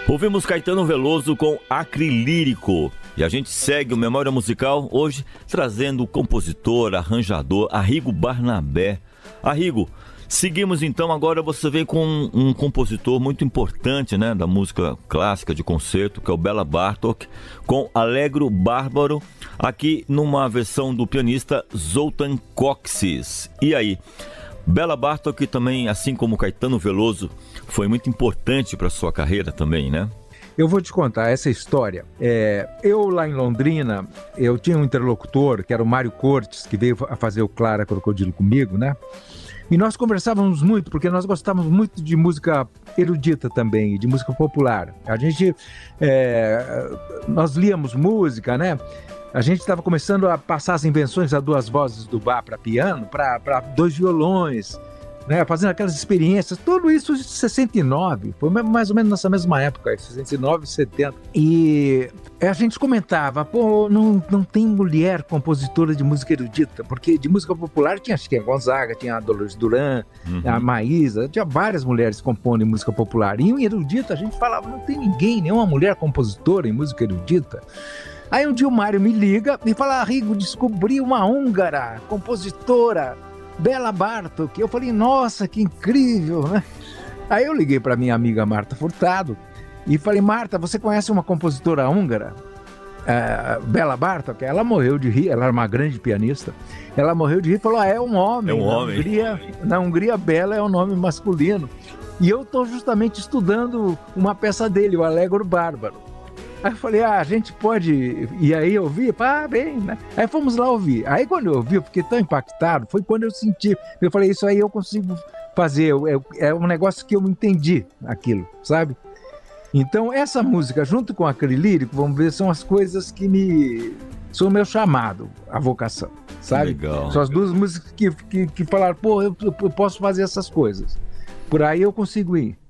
Ouvimos Caetano Veloso com Acrilírico. E a gente segue o Memória Musical hoje trazendo o compositor, arranjador Arrigo Barnabé. Arrigo, seguimos então, agora você vem com um compositor muito importante, né, da música clássica de concerto, que é o Béla Bartók, com Allegro Bárbaro, aqui numa versão do pianista Zoltán Kocsis. E aí? Béla Bartók também, assim como Caetano Veloso, foi muito importante para sua carreira também, né? Eu vou te contar essa história. Eu lá em Londrina, eu tinha um interlocutor, que era o Mário Cortes, que veio a fazer o Clara Crocodilo comigo, né? E nós conversávamos muito, porque nós gostávamos muito de música erudita também, de música popular. Nós líamos música, né? A gente estava começando a passar as invenções a duas vozes do Bach para piano, para dois violões, né? Fazendo aquelas experiências, tudo isso em 69, foi mais ou menos nessa mesma época, 69, 70. E a gente comentava, pô, não tem mulher compositora de música erudita, porque de música popular tinha a Gonzaga, tinha a Dolores Duran, a Maísa, tinha várias mulheres compondo em música popular. E em erudita a gente falava, não tem ninguém, nenhuma mulher compositora em música erudita. Aí um dia o Mário me liga e fala, Arrigo, descobri uma húngara, compositora, Béla Bartók. Eu falei, nossa, que incrível, né? Aí eu liguei para minha amiga Marta Furtado e falei, Marta, você conhece uma compositora húngara, Béla Bartók? Ela morreu de rir, ela era uma grande pianista. Ela morreu de rir e falou, é um homem. Na Hungria, Béla é um nome masculino. E eu estou justamente estudando uma peça dele, o Allegro Bárbaro. Aí eu falei, a gente pode ir aí ouvir? Bem, né? Aí fomos lá ouvir. Aí quando eu ouvi, eu fiquei tão impactado, foi quando eu senti. Eu falei, isso aí eu consigo fazer, é um negócio que eu entendi aquilo, sabe? Então essa música, junto com Acrilírico, vamos ver, são as coisas que são o meu chamado, a vocação, sabe? Legal. São as duas músicas que falaram, pô, eu posso fazer essas coisas. Por aí eu consigo ir.